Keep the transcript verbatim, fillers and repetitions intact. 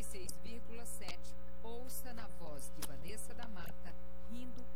e seis vírgula sete. Ouça na voz de Vanessa da Mata, Rindo